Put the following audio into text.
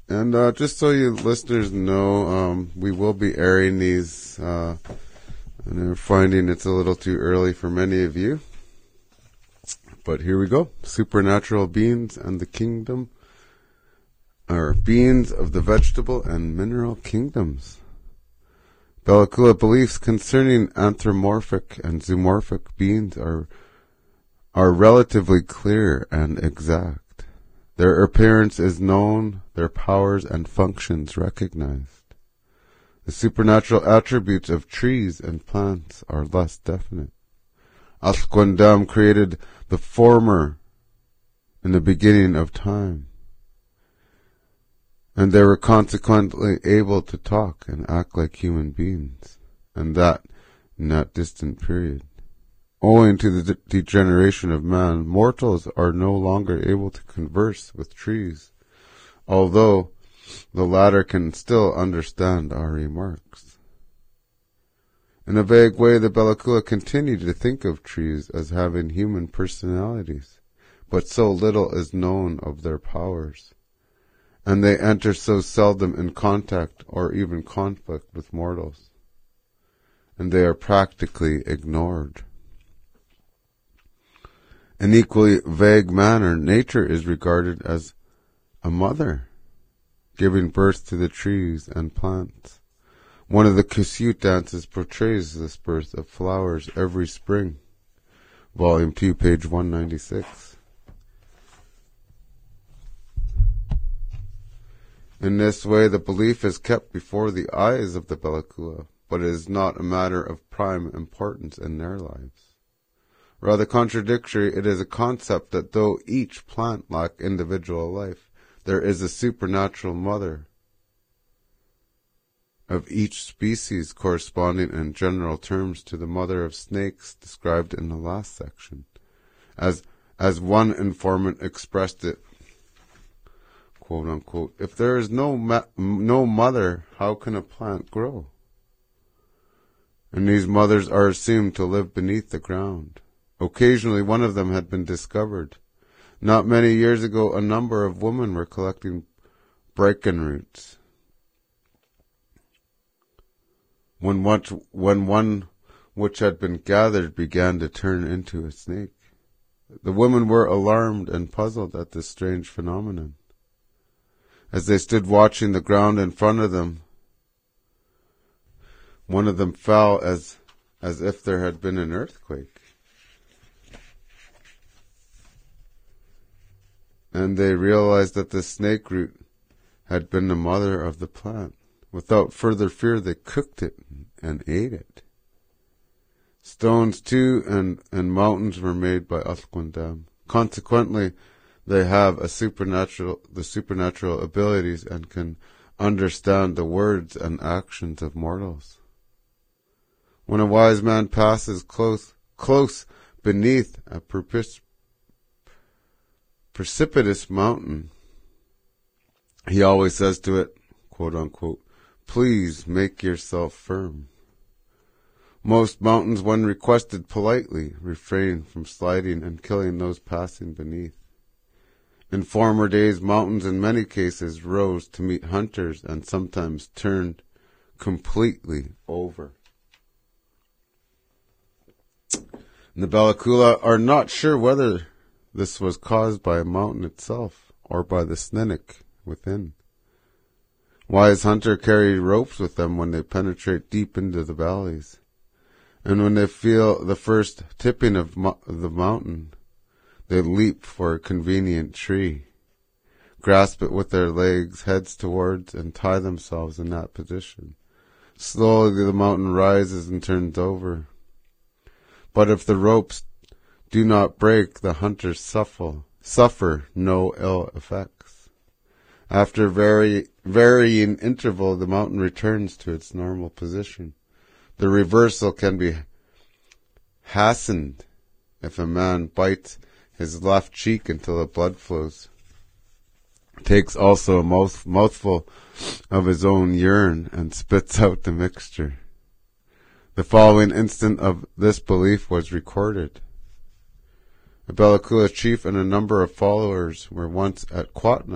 And just so you listeners know, we will be airing these, and I'm finding it's a little too early for many of you. But here we go. Supernatural beings and the kingdom, or beings of the vegetable and mineral kingdoms. Bella Coola beliefs concerning anthropomorphic and zoomorphic beings are relatively clear and exact. Their appearance is known, their powers and functions recognized. The supernatural attributes of trees and plants are less definite. Asquandam created the former in the beginning of time, and they were consequently able to talk and act like human beings, and that in that distant period. Owing to the degeneration of man, mortals are no longer able to converse with trees, although the latter can still understand our remarks. In a vague way, the Bella Coola continue to think of trees as having human personalities, but so little is known of their powers, and they enter so seldom in contact or even conflict with mortals, and they are practically ignored. In equally vague manner, nature is regarded as a mother, giving birth to the trees and plants. One of the Kisuit dances portrays this birth of flowers every spring. Volume 2, page 196. In this way, the belief is kept before the eyes of the Bella Coola, but it is not a matter of prime importance in their lives. Rather contradictory, it is a concept that though each plant lack individual life, there is a supernatural mother of each species corresponding in general terms to the mother of snakes described in the last section. As one informant expressed it, quote unquote, if there is no mother, how can a plant grow? And these mothers are assumed to live beneath the ground. Occasionally one of them had been discovered. Not many years ago, a number of women were collecting bracken roots. When one which had been gathered began to turn into a snake, the women were alarmed and puzzled at this strange phenomenon. As they stood watching the ground in front of them, one of them fell as if there had been an earthquake. And they realized that the snake root had been the mother of the plant. Without further fear, they cooked it and ate it. Stones, too, and mountains were made by Asquandam. Consequently, they have the supernatural abilities and can understand the words and actions of mortals. When a wise man passes close beneath a precipitous mountain, he always says to it, quote unquote, please make yourself firm. Most mountains, when requested politely, refrain from sliding and killing those passing beneath. In former days, mountains in many cases rose to meet hunters and sometimes turned completely over. And the Bella Coola are not sure whether this was caused by a mountain itself or by the Snennic within. Wise hunters carry ropes with them when they penetrate deep into the valleys. And when they feel the first tipping of the mountain, they leap for a convenient tree, grasp it with their legs, heads towards, and tie themselves in that position. Slowly the mountain rises and turns over. But if the ropes do not break, the hunters suffer no ill effects. After varying interval, the mountain returns to its normal position. The reversal can be hastened if a man bites his left cheek until the blood flows, takes also a mouthful of his own urine, and spits out the mixture. The following instance of this belief was recorded. A Bella Coola chief and a number of followers were once at Quatna